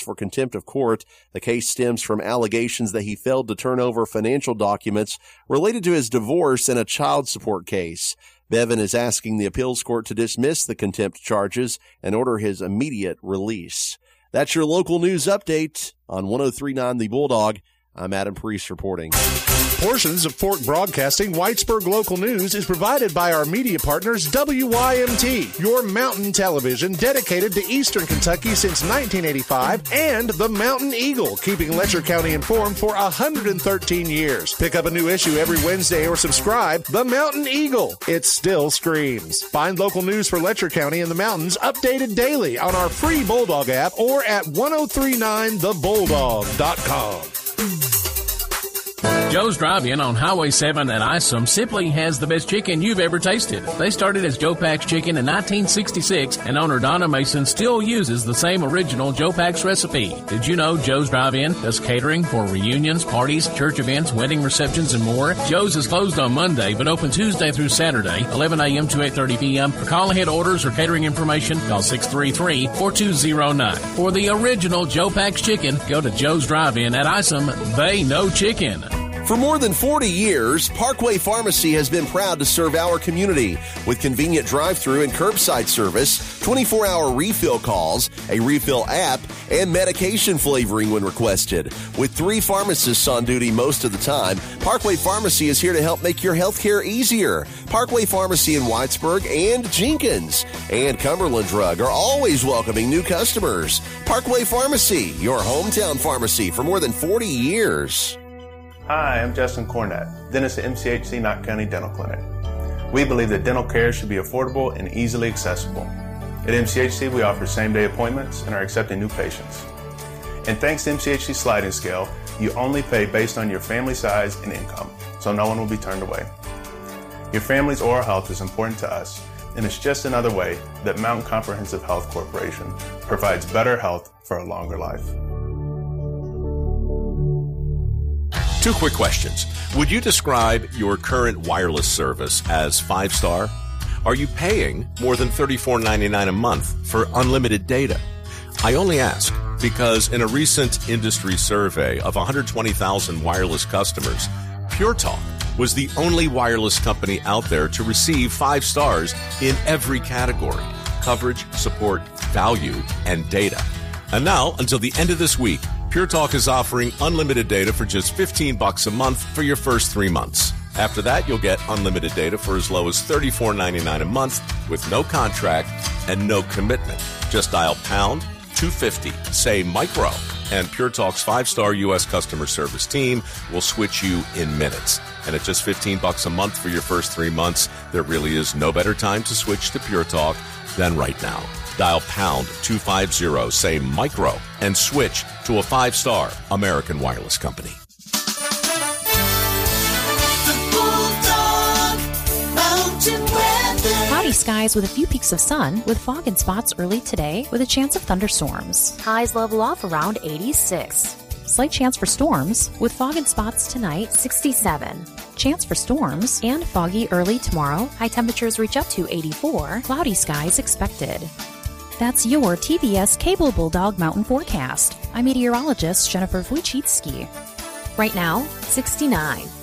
for contempt of court. The case stems from allegations that he failed to turn over financial documents related to his divorce and a child support case. Bevan is asking the appeals court to dismiss the contempt charges and order his immediate release. That's your local news update on 103.9 The Bulldog. I'm Adam Priest reporting. Portions of Fork Broadcasting Whitesburg Local News is provided by our media partners WYMT, your mountain television dedicated to Eastern Kentucky since 1985, and the Mountain Eagle, keeping Letcher County informed for 113 years. Pick up a new issue every Wednesday or subscribe. The Mountain Eagle. It still screams. Find local news for Letcher County and the mountains updated daily on our free Bulldog app or at 1039thebulldog.com. Joe's Drive-In on Highway 7 at Isom simply has the best chicken you've ever tasted. They started as Joe Pack's Chicken in 1966, and owner Donna Mason still uses the same original Joe Pack's recipe. Did you know Joe's Drive-In does catering for reunions, parties, church events, wedding receptions, and more? Joe's is closed on Monday, but open Tuesday through Saturday, 11 a.m. to 8:30 p.m. For call-ahead orders or catering information, call 633-4209. For the original Joe Pack's Chicken, go to Joe's Drive-In at Isom. They know chicken. For more than 40 years, Parkway Pharmacy has been proud to serve our community with convenient drive-through and curbside service, 24-hour refill calls, a refill app, and medication flavoring when requested. With 3 pharmacists on duty most of the time, Parkway Pharmacy is here to help make your health care easier. Parkway Pharmacy in Whitesburg and Jenkins and Cumberland Drug are always welcoming new customers. Parkway Pharmacy, your hometown pharmacy for more than 40 years. Hi, I'm Justin Cornett, dentist at MCHC Knott County Dental Clinic. We believe that dental care should be affordable and easily accessible. At MCHC, we offer same-day appointments and are accepting new patients. And thanks to MCHC Sliding Scale, you only pay based on your family size and income, so no one will be turned away. Your family's oral health is important to us, and it's just another way that Mountain Comprehensive Health Corporation provides better health for a longer life. 2 quick questions. Would you describe your current wireless service as 5-star? Are you paying more than $34.99 a month for unlimited data? I only ask because in a recent industry survey of 120,000 wireless customers, Pure Talk was the only wireless company out there to receive 5 stars in every category: coverage, support, value, and data. And now, until the end of this week, Pure Talk is offering unlimited data for just $15 a month for your first 3 months. After that, you'll get unlimited data for as low as $34.99 a month with no contract and no commitment. Just dial pound 250, say micro, and Pure Talk's 5-star U.S. customer service team will switch you in minutes. And at just $15 a month for your first 3 months, there really is no better time to switch to Pure Talk than right now. Dial pound 250, say micro, and switch to a 5-star American wireless company. Cloudy skies with a few peaks of sun, with fog and spots early today, with a chance of thunderstorms. Highs level off around 86. Slight chance for storms, with fog and spots tonight, 67. Chance for storms and foggy early tomorrow. High temperatures reach up to 84. Cloudy skies expected. That's your TBS Cable Bulldog Mountain Forecast. I'm meteorologist Jennifer Wojcicki. Right now, 69.